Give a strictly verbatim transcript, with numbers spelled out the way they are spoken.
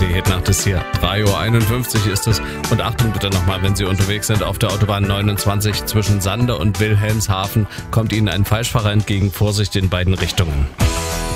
Die Hitnacht ist hier. drei Uhr einundfünfzig ist es. Und Achtung bitte nochmal, wenn Sie unterwegs sind auf der Autobahn neunundzwanzig zwischen Sande und Wilhelmshaven, kommt Ihnen ein Falschfahrer entgegen. Vorsicht in beiden Richtungen.